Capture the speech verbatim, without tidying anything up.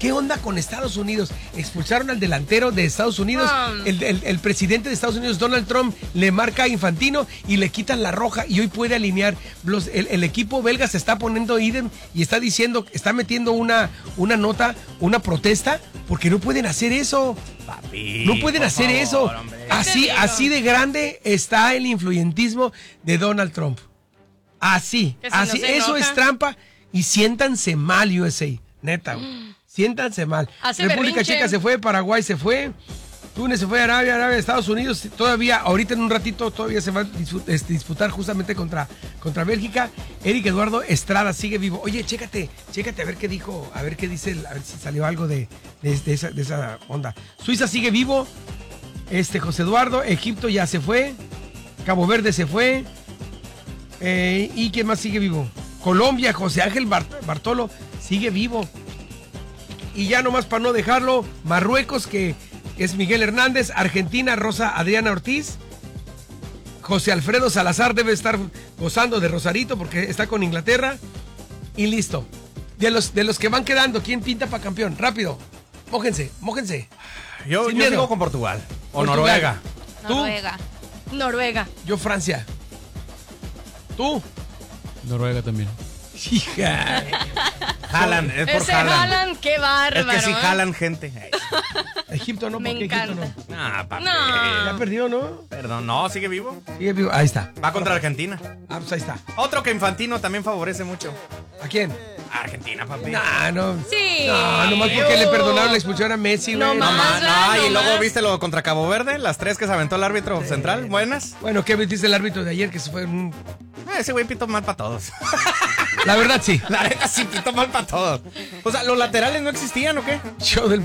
¿Qué onda con Estados Unidos? Expulsaron al delantero de Estados Unidos. Um. El, el, el presidente de Estados Unidos, Donald Trump, le marca a Infantino y le quitan la roja y hoy puede alinear. Los, el, el equipo belga se está poniendo idem y está diciendo, está metiendo una, una nota, una protesta, porque no pueden hacer eso. Papi, No pueden hacer favor, eso. hombre. Así, así de grande está el influyentismo de Donald Trump. Así, Que si así. no se Eso enoja. es trampa y siéntanse mal, U S A. Neta, güey. Siéntanse mal. Hace República berrinche. Checa se fue, Paraguay se fue, Túnez se fue, Arabia, Arabia, Estados Unidos. Todavía, ahorita en un ratito, todavía se va a dispu- este, disputar justamente contra, contra Bélgica. Eric Eduardo Estrada sigue vivo. Oye, chécate, chécate a ver qué dijo, a ver qué dice, el- a ver si salió algo de, de, de esa, de esa onda. Suiza sigue vivo. Este, José Eduardo, Egipto ya se fue. Cabo Verde se fue. Eh, ¿Y quién más sigue vivo? Colombia, José Ángel Bart- Bartolo sigue vivo. Y ya nomás para no dejarlo, Marruecos, que es Miguel Hernández, Argentina, Rosa Adriana Ortiz, José Alfredo Salazar debe estar gozando de Rosarito porque está con Inglaterra. Y listo. De los, de los que van quedando, ¿quién pinta para campeón? Rápido. Mójense, mójense. Yo, Sin yo miedo. sigo con Portugal. O Portugal. Noruega. ¿Tú? Noruega. Noruega. Yo Francia. ¿Tú? Noruega también. Hija. Jalan, es por Ese Jalan. Haaland, qué bárbaro. Es que si ¿eh? jalan gente. Ay, Egipto no, Me porque Egipto encanta. no. nah, papi. No. Ya perdió, ¿no? Perdón, no, sigue vivo. Sigue vivo. Ahí está. Va contra Argentina. Ah, pues ahí está. Otro que Infantino también favorece mucho. ¿A quién? Argentina, papi. Nah, no. Sí. No, nomás porque le perdonaron la expulsión a Messi, güey. No No, más. ma- Ah, no, y no luego más. viste lo contra Cabo Verde, las tres que se aventó el árbitro central, buenas. Bueno, ¿qué dice el árbitro de ayer? Que se fue un... Eh, ese güey pitó mal para todos. La verdad, sí. La neta sí pitó mal para todos. O sea, ¿los laterales no existían o qué? Show del